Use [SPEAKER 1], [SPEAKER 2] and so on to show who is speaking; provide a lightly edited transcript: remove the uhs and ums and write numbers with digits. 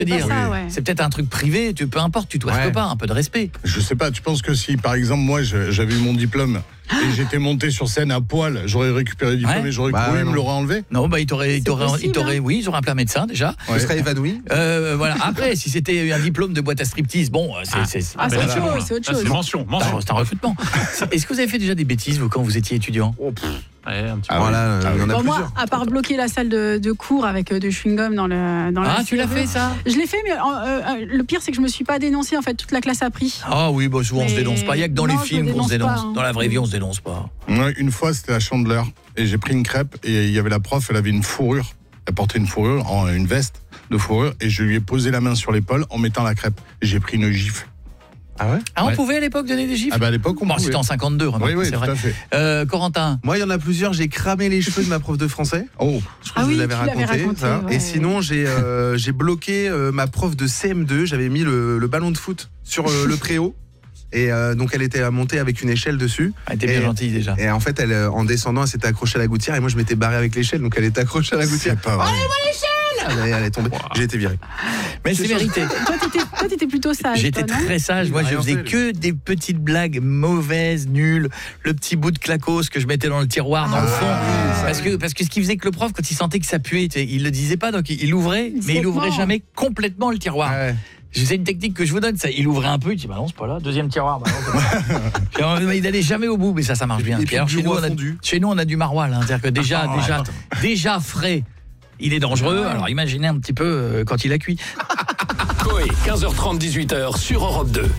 [SPEAKER 1] dire,
[SPEAKER 2] ça, ouais.
[SPEAKER 1] c'est peut-être un truc privé, peu importe, tu dois pas, un peu de respect.
[SPEAKER 3] Je sais pas, tu penses que si, par exemple, moi, j'avais eu mon diplôme et j'étais monté sur scène à poil, j'aurais récupéré le diplôme et j'aurais couru, me l'aurait enlevé?
[SPEAKER 1] Non, ils t'auraient, oui, ils auraient appelé un médecin déjà.
[SPEAKER 4] Tu serais évanoui.
[SPEAKER 1] Voilà. Après, si c'était un diplôme de boîte à striptease, bon, c'est
[SPEAKER 2] autre chose.
[SPEAKER 5] C'est mention.
[SPEAKER 1] C'est un recrutement. Est-ce que vous avez fait déjà des bêtises, vous, quand vous étiez étudiant?
[SPEAKER 5] Un petit peu.
[SPEAKER 4] Voilà, il y en a plusieurs.
[SPEAKER 2] Moi, à part bloquer la salle de cours avec du chewing-gum dans la
[SPEAKER 1] tu l'as fait, ça?
[SPEAKER 2] Je l'ai fait, mais le pire, c'est que je me suis pas dénoncée. En fait, toute la classe a pris.
[SPEAKER 1] Ah oui, souvent on se dénonce pas. Il y a que dans les films qu'on se dénonce.
[SPEAKER 2] pas,
[SPEAKER 1] Dans la vraie vie, on se dénonce pas.
[SPEAKER 3] Ouais, une fois, c'était à Chandeleur et j'ai pris une crêpe et il y avait la prof, elle avait une fourrure. Elle portait une fourrure, une veste de fourrure et je lui ai posé la main sur l'épaule en mettant la crêpe. Et j'ai pris une gifle.
[SPEAKER 4] Ah ouais?
[SPEAKER 1] On pouvait à l'époque donner des gifles?
[SPEAKER 3] À l'époque, on pouvait.
[SPEAKER 1] C'était en 52, remarque,
[SPEAKER 3] oui,
[SPEAKER 1] c'est
[SPEAKER 3] tout
[SPEAKER 1] vrai.
[SPEAKER 3] à fait.
[SPEAKER 1] Corentin?
[SPEAKER 4] Moi, il y en a plusieurs. J'ai cramé les cheveux de ma prof de français. Je crois que je l'avais raconté. Ça.
[SPEAKER 2] Ouais.
[SPEAKER 4] Et sinon, j'ai bloqué ma prof de CM2. J'avais mis le ballon de foot sur le préau. Et donc elle était montée avec une échelle dessus.
[SPEAKER 1] Elle était bien gentille déjà.
[SPEAKER 4] Et en fait, en descendant, elle s'était accrochée à la gouttière. Et moi, je m'étais barré avec l'échelle. Donc elle était accrochée à la gouttière.
[SPEAKER 3] C'est pas vrai.
[SPEAKER 4] Allez, moi l'échelle! Elle est tombée. J'ai été viré.
[SPEAKER 1] Mais c'est vérité.
[SPEAKER 2] Toi, t'étais plutôt sage.
[SPEAKER 1] J'étais
[SPEAKER 2] toi, non
[SPEAKER 1] très sage. Moi, je faisais que des petites blagues mauvaises, nulles. Le petit bout de clacos que je mettais dans le tiroir, dans le fond. Parce que ce qui faisait que le prof, quand il sentait que ça puait, il le disait pas, donc il ouvrait, mais il ouvrait jamais complètement le tiroir.
[SPEAKER 4] Ouais.
[SPEAKER 1] C'est une technique que je vous donne, ça. Il ouvrait un peu, il dit bah non, c'est pas là, deuxième tiroir, bah non, il n'allait jamais au bout, mais ça marche bien.
[SPEAKER 4] Et puis
[SPEAKER 1] alors, chez nous, on a du maroilles, c'est-à-dire que déjà frais, il est dangereux. Alors imaginez un petit peu quand il a cuit.
[SPEAKER 6] Coé, 15h30, 18h sur Europe 2.